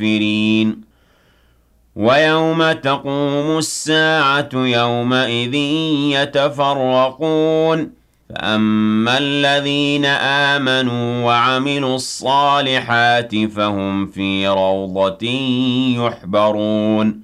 الكافرين ويوم تقوم الساعة يومئذ يتفرقون فأما الذين آمنوا وعملوا الصالحات فهم في روضة يحبرون